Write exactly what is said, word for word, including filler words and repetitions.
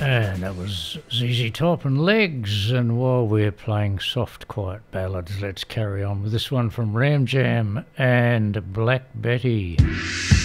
And that was Z Z Top and Legs. And while we're playing soft, quiet ballads, let's carry on with this one from Ram Jam and Black Betty.